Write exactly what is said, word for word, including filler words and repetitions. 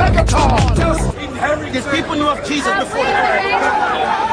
Megatron. Just inherit. These people knew of Jesus before the